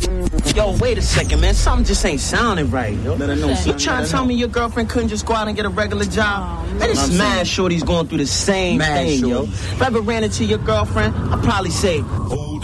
Yo, wait a second, man. Something just ain't sounding right, yo. Let her know, son. You trying to tell me your girlfriend couldn't just go out and get a regular job? Man, it's mad shorty's going through the same thing, yo. If I ever ran into your girlfriend, I'd probably say,